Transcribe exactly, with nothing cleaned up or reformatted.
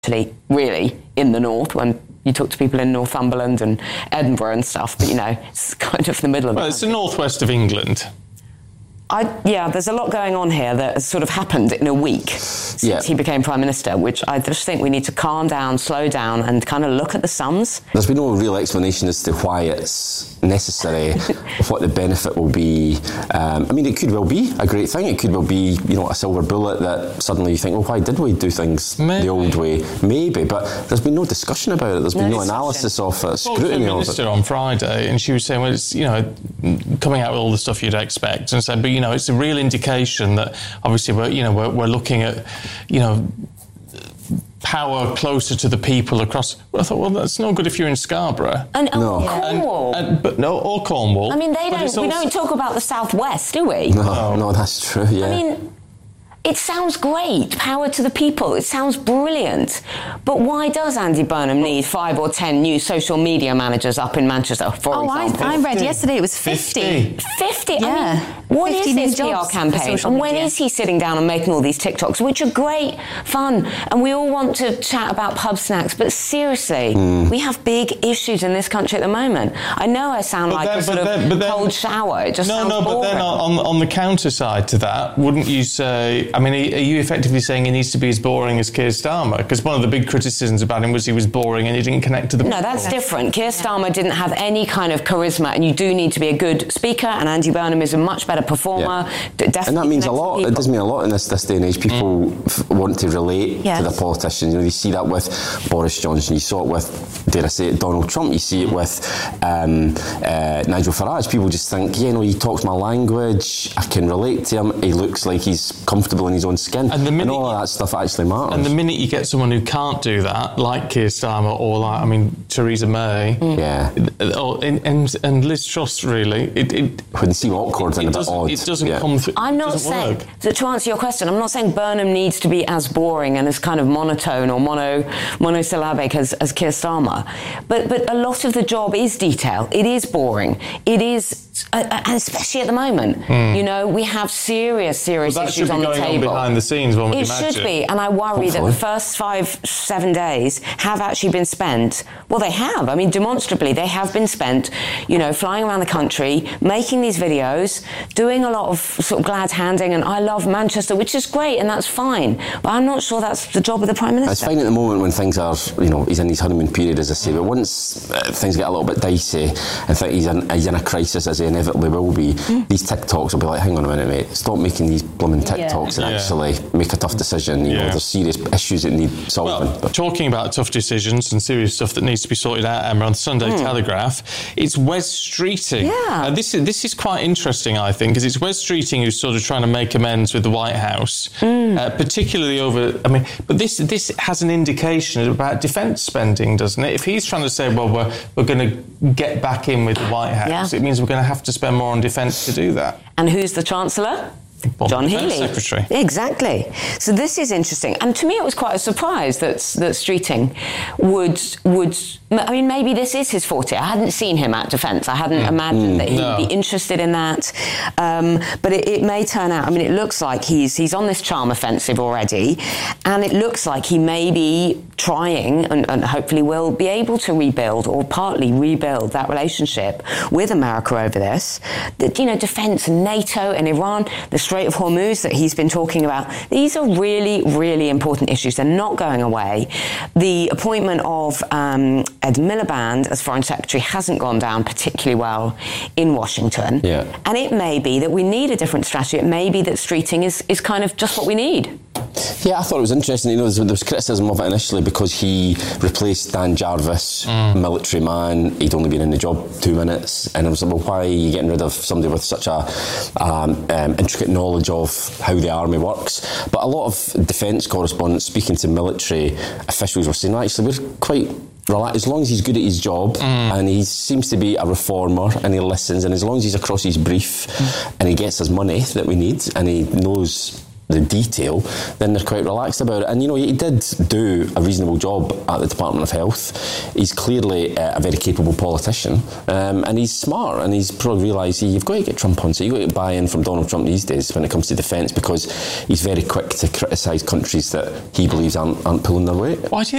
actually really in the north when you talk to people in Northumberland and Edinburgh and stuff, but, you know, it's kind of the middle of well, the it's the northwest of England. I, yeah, there's a lot going on here that has sort of happened in a week since yeah. he became Prime Minister, which I just think we need to calm down, slow down and kind of look at the sums. There's been no real explanation as to why it's necessary, what the benefit will be. Um, I mean, it could well be a great thing. It could well be, you know, a silver bullet that suddenly you think, well, why did we do things Maybe. the old way? Maybe, but there's been no discussion about it. There's been no, no analysis of it, scrutiny of it. I talked to the Minister on Friday and she was saying, well, it's, you know, coming out with all the stuff you'd expect and said, but, you know, it's a real indication that obviously we're, you know, we're, we're looking at, you know, power closer to the people across. Well, I thought, well, that's no good if you're in Scarborough. And oh, no. Cornwall. And, and, but no, or Cornwall. I mean, they but don't. We also, don't talk about the southwest, do we? No, no, no, that's true. Yeah. I mean, it sounds great, power to the people. It sounds brilliant. But why does Andy Burnham need five or ten new social media managers up in Manchester, for oh, example? I, I read yesterday it was fifty. fifty? Yeah. I mean, what is this P R campaign? And when media. is he sitting down and making all these TikToks, which are great fun? And we all want to chat about pub snacks, but seriously, mm. we have big issues in this country at the moment. I know I sound but like then, a sort then, of then, cold shower. It just no, sounds no, boring. but then on, on the counter side to that, wouldn't you say, I mean, are you effectively saying he needs to be as boring as Keir Starmer? Because one of the big criticisms about him was he was boring and he didn't connect to the people. No, that's different. Keir Starmer didn't have any kind of charisma, and you do need to be a good speaker, and Andy Burnham is a much better performer. Yeah. Definitely and that means a lot. It does mean a lot in this, this day and age. People mm. f- want to relate yes. to the politicians. You know, you see that with Boris Johnson. You saw it with, dare I say it, Donald Trump. You see it with um, uh, Nigel Farage. People just think, yeah, you know, he talks my language. I can relate to him. He looks like he's comfortable in his own skin. And, the minute and all of that stuff actually matters. And the minute you get someone who can't do that, like Keir Starmer or like, I mean, Theresa May, mm. yeah, or, and, and, and Liz Truss, really, it, it would seem awkward it, and it a bit odd. It doesn't yeah. come through. I'm not saying, to, to answer your question, I'm not saying Burnham needs to be as boring and as kind of monotone or mono monosyllabic as, as Keir Starmer, but but a lot of the job is detail. It is boring. It is, uh, and especially at the moment, mm. you know, we have serious, serious well, issues on the table. That should be going on behind the scenes, one would It imagine. should be, and I worry Hopefully. that the first five, seven days have actually been spent, well, they have, I mean, demonstrably, they have been spent, you know, flying around the country, making these videos, doing a lot of sort of glad handing, and I love Manchester, which is great, and that's fine, but I'm not sure that's the job of the Prime Minister. It's fine at the moment when things are, you know, he's in his honeymoon period, as I say, but once uh, things get a little bit dicey and think he's in, he's in a crisis, as he inevitably will be, mm. these TikToks will be like, hang on a minute, mate, stop making these blooming TikToks yeah. and yeah. actually make a tough decision. You yeah. know, there's serious issues that need solving. Well, talking about tough decisions and serious stuff that needs to be sorted out, Emma, on the Sunday mm. Telegraph, it's Wes Streeting. Yeah. Uh, this is this is quite interesting, I think, because it's Wes Streeting who's sort of trying to make amends with the White House, mm. uh, particularly over. I mean, but this this has an indication about defence spending, doesn't it? If he's trying to say, well, we're we're going to get back in with the White House, yeah. it means we're going to have to spend more on defence to do that. And who's the Chancellor? John Healey. Secretary. Exactly. So this is interesting. And to me it was quite a surprise that that Streeting would would I mean maybe this is his forte. I hadn't seen him at Defence. I hadn't mm. imagined mm. that he'd no. be interested in that. Um, but it, it may turn out, I mean it looks like he's he's on this charm offensive already, and it looks like he may be trying and, and hopefully will be able to rebuild or partly rebuild that relationship with America over this. The, you know, defence and NATO and Iran, the Strait of Hormuz that he's been talking about, these are really, really important issues. They're not going away. The appointment of um, Ed Miliband as Foreign Secretary hasn't gone down particularly well in Washington. Yeah. And it may be that we need a different strategy. It may be that Streeting is, is kind of just what we need. Yeah, I thought it was interesting. You know, there was criticism of it initially because he replaced Dan Jarvis, mm. military man. He'd only been in the job two minutes, and I was like, well, why are you getting rid of somebody with such a um, um, intricate knowledge of how the army works? But a lot of defence correspondents speaking to military officials were saying, actually, we're quite relaxed. As long as he's good at his job mm. and he seems to be a reformer and he listens, and as long as he's across his brief mm. and he gets his money that we need and he knows the detail, then they're quite relaxed about it. And, you know, he did do a reasonable job at the Department of Health. He's clearly uh, a very capable politician, um, and he's smart, and he's probably realised you've got to get Trump on, so you've got to buy in from Donald Trump these days when it comes to defence, because he's very quick to criticise countries that he believes aren't, aren't pulling their weight. Why do you